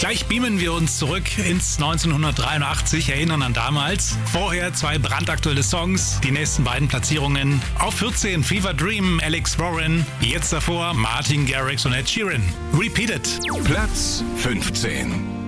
Gleich beamen wir uns zurück ins 1983, erinnern an damals. Vorher 2 brandaktuelle Songs, die nächsten beiden Platzierungen. Auf 14 Fever Dream, Alex Warren. Jetzt davor Martin Garrix und Ed Sheeran. Repeated. Platz 15.